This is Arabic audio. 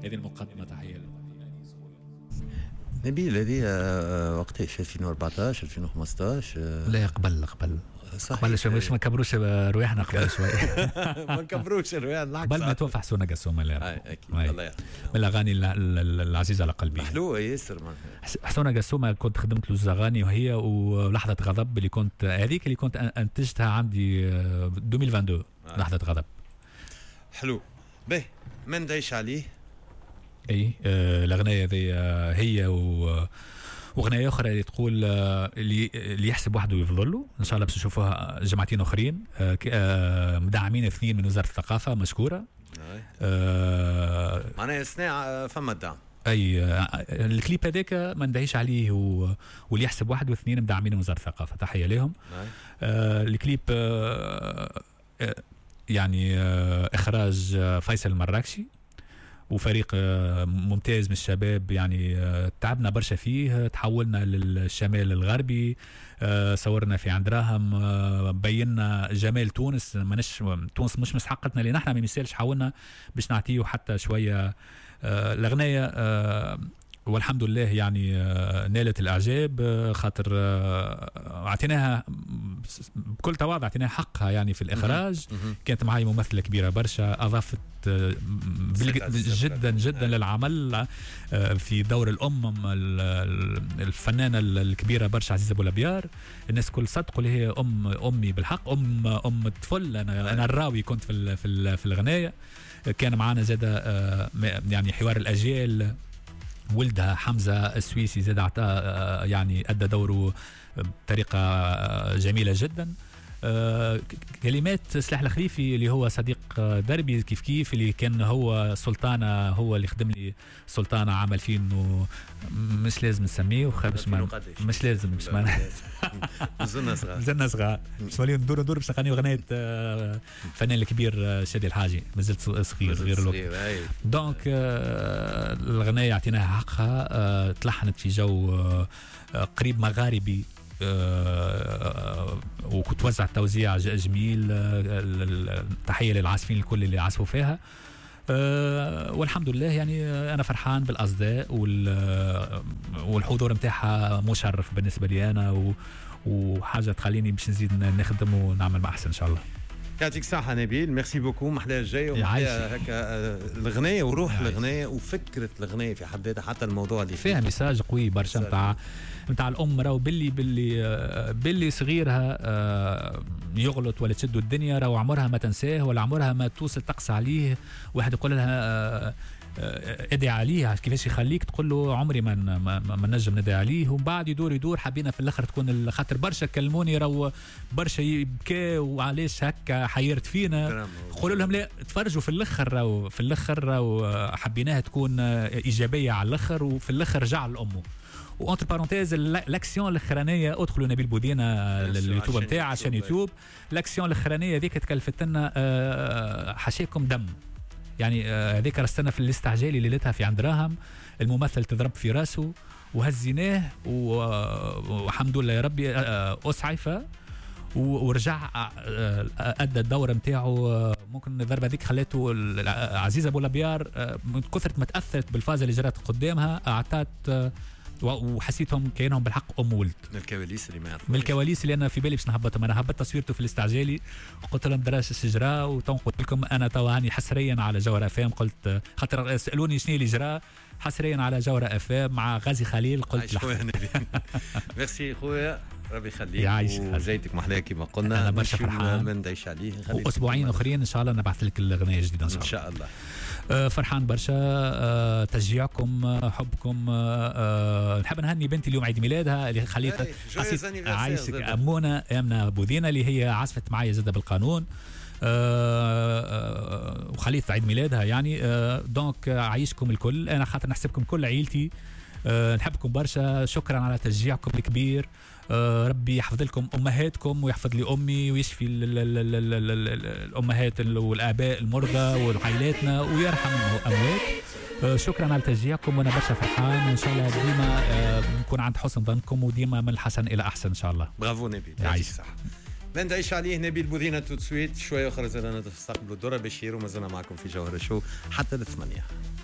هذه المقدمة. تحية نبيل. هذه وقتاش 2014 2015؟ لا قبل قبل شوي باش ما نكبروش رواحنا قبل شوي. ما نكبروش رواحنا قبل ما توفى حسونة قسومة. لا اكيد الله يرحمه، من الاغاني العزيزة على قلبي محلوة ياسر. حسونة قسومة كنت خدمت له الزغاني وهي ولحظة غضب اللي كنت هذيك اللي كنت انتجتها عندي 2022. لحظة غضب حلو. به ما ندعيش عليه. اي الاغنية ذي هي واغنيه اخرى اللي تقول اللي يحسب وحده يفضل له. ان شاء الله باش نشوفوها جماعتين اخرين مدعمين 2 من وزاره الثقافه مشكوره. معناها صناعه فما دعم. اي الكليب هذاك ما ندعيش عليه واللي يحسب واحد واثنين مدعمين من وزاره الثقافه. تحيه لهم. الكليب يعني اخراج فيصل المراكشي وفريق ممتاز من الشباب. يعني تعبنا برشا فيه، تحولنا للشمال الغربي، صورنا في عندراهم، بينا جمال تونس. تونس مش مسحقتنا لان احنا ما مثالش، حاولنا باش نعطيه حتى شويه الاغنيه. والحمد لله يعني نالت الاعجاب، خاطر اعطيناها بكل تواضع، اعطيناها حقها يعني في الاخراج. كانت معي ممثله كبيره برشا، اضافت جدا جدا للعمل في دور الام الفنانه الكبيره برشا عزيزه بولابيار. الناس كل صدقوا اللي هي امي بالحق، ام الطفل. انا الراوي كنت في الغنايه. كان معنا زاده يعني حوار الاجيال، ولدها حمزة السويسي زاد عطاه يعني أدى دوره بطريقة جميلة جدا. كلمات سلاح الخليفي اللي هو صديق دربي كيف اللي كان هو سلطانة، هو اللي خدم لي سلطانة عام 2000 مش لازم نسميه مش لازم مش زلنا صغار مش مالين ندور باش نغني أغنية فنان الكبير شادي الحاجي، مازلت صغير غير الوقت. دونك الغناية اعطيناها حقها، تلحنت في جو قريب مغاربي، وكنت وزع توزيع جميل. تحية للعازفين الكل اللي عزفوا فيها. والحمد لله يعني أنا فرحان بالأصداء والحضور متاعها مشرف بالنسبة لي أنا، وحاجة تخليني باش نزيد نخدم ونعمل ما أحسن إن شاء الله. يعطيك الصحة نبيل، ميرسي بوكو. محلاها الجاي ومحلاها هكا الغناية وروح الغناية وفكرة الغناية في حد ذاتها، حتى الموضوع اللي فيها ميساج قوي برشا نتاع الأم. راهو باللي صغيرها يغلط ولا تشدوا الدنيا، راهو عمرها ما تنساه ولا عمرها ما توصل تقصى عليه. واحد يقول لها ادعي عليه كيفاش يخليك، تقول له عمري ما نجم ندعي عليه. ومن بعد يدور حابين في الاخر تكون خاطر برشا كلموني راهو برشا يبكى وعلاش هكا حيرت فينا. قولوا لهم لا تفرجوا في الاخر راهو حبيناها تكون ايجابيه على الاخر، وفي الاخر رجع لامه. وانتر بارونتيز الاكسيون الاخرانيه ادخلوا نبيل بودينا لليوتيوب نتاعو عشان يوتيوب. الاكسيون الاخرانيه ذيك تكلفت لنا حشيكم دم يعني. هذيك رستنا في الاستعجالي اللي ليلتها في عند راهم، الممثل تضرب في راسه وهزيناه والحمد لله يا ربي اسعفه ورجع ادى الدوره نتاعو. ممكن الضربه هذيك خلته عزيزه بولابيار من كثره ما تاثرت بالفازه اللي جرت قدامها اعطت، وحسيتهم كانهم بالحق ام ولد. من الكواليس اللي ما يعرفوش، من الكواليس اللي انا في بالي باش نهبطهم. انا هبطت تصويرته في الاستعجالي، قلت لهم دراس الشجره وتنقلت لكم انا تواني حصريا على جوهر افام. قلت خاطر سالوني شنو اللي جرى، حصريا على جوهر افام مع غازي خليل. قلت ميرسي خويا، ربي يخليك وجيتك محلاها كما قلنا. انا برشا فرحان، ما ندعيش عليه. واسبوعين اخرين ان شاء الله نبعث لك الاغنيه الجديده ان شاء الله. فرحان برشا، تشجيعكم، حبكم. نحب نهني بنتي اليوم عيد ميلادها اللي خليتها عايشك امونه امنه بودينا اللي هي عزفت معايا زاده بالقانون، وخليت عيد ميلادها يعني. دونك عايشكم الكل، انا خاطر نحسبكم كل عيلتي. نحبكم برشا، شكرا على تشجيعكم الكبير. ربي يحفظ لكم امهاتكم ويحفظ لي امي ويشفي الامهات والاباء المرضى وعائلاتنا ويرحم الاموات. شكرا على تشجيعكم، وانا برشا فرحان، وان شاء الله ديما نكون عند حسن ظنكم وديما من الحسن الى احسن ان شاء الله. برافو نبيل، يعيش صح. ما ندعيش عليه نبيل بودينا تو سويت. شويه اخرى زادنا نستقبلوا الدوره بشير، وما زلنا معكم في جوهر الشو حتى 8.